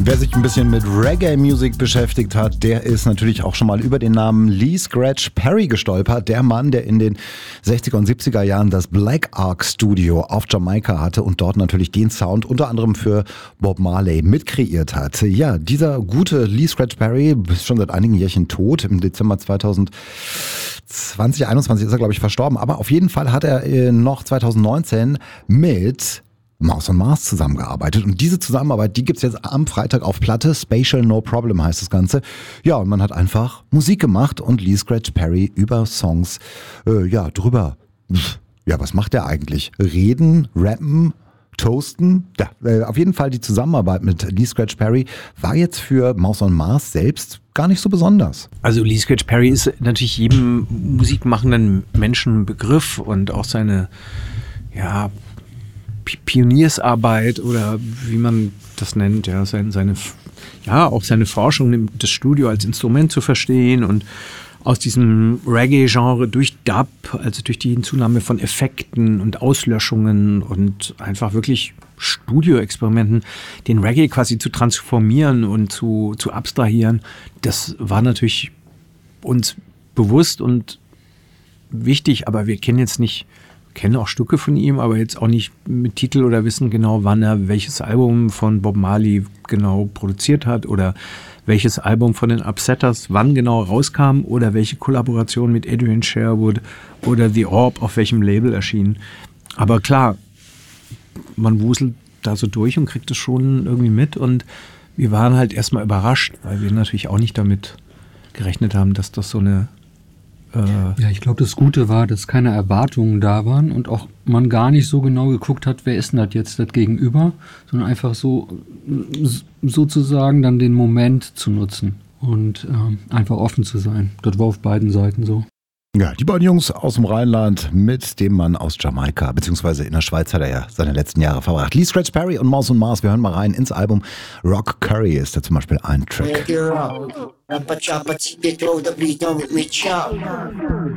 Wer sich ein bisschen mit Reggae-Musik beschäftigt hat, der ist natürlich auch schon mal über den Namen Lee Scratch Perry gestolpert. Der Mann, der in den 60er und 70er Jahren das Black Ark Studio auf Jamaika hatte und dort natürlich den Sound unter anderem für Bob Marley mitkreiert hat. Ja, dieser gute Lee Scratch Perry ist schon seit einigen Jährchen tot. Im Dezember 2021 ist er, glaube ich, verstorben. Aber auf jeden Fall hat er noch 2019 mit Mouse on Mars zusammengearbeitet. Und diese Zusammenarbeit, die gibt's jetzt am Freitag auf Platte. Spatial No Problem heißt das Ganze. Ja, und man hat einfach Musik gemacht und Lee Scratch Perry über Songs, drüber. Ja, was macht er eigentlich? Reden, rappen, toasten? Ja, auf jeden Fall die Zusammenarbeit mit Lee Scratch Perry war jetzt für Mouse on Mars selbst gar nicht so besonders. Also Lee Scratch Perry ist natürlich jedem musikmachenden Menschen ein Begriff und auch seine, Pioniersarbeit oder wie man das nennt, ja, auch seine Forschung, das Studio als Instrument zu verstehen und aus diesem Reggae-Genre durch Dub, also durch die Hinzunahme von Effekten und Auslöschungen und einfach wirklich Studioexperimenten, den Reggae quasi zu transformieren und zu abstrahieren, das war natürlich uns bewusst und wichtig, aber wir kennen auch Stücke von ihm, aber jetzt auch nicht mit Titel oder wissen genau, wann er welches Album von Bob Marley genau produziert hat oder welches Album von den Upsetters wann genau rauskam oder welche Kollaboration mit Adrian Sherwood oder The Orb auf welchem Label erschien. Aber klar, man wuselt da so durch und kriegt es schon irgendwie mit und wir waren halt erstmal überrascht, weil wir natürlich auch nicht damit gerechnet haben, dass das so eine ich glaube, das Gute war, dass keine Erwartungen da waren und auch man gar nicht so genau geguckt hat, wer ist denn das jetzt das Gegenüber, sondern einfach so sozusagen dann den Moment zu nutzen und einfach offen zu sein. Das war auf beiden Seiten so. Ja, die beiden Jungs aus dem Rheinland mit dem Mann aus Jamaika, beziehungsweise in der Schweiz hat er ja seine letzten Jahre verbracht. Lee Scratch Perry und Mouse on Mars, wir hören mal rein ins Album. Rock Curry ist da zum Beispiel ein Track.